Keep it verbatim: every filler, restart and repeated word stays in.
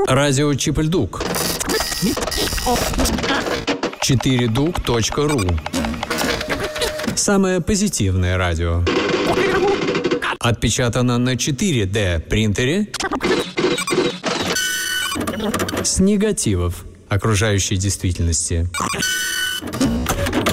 Радио Чип-Дук. четыре дук точка ру. Самое позитивное радио. Отпечатано на четыре дэ принтере с негативов окружающей действительности.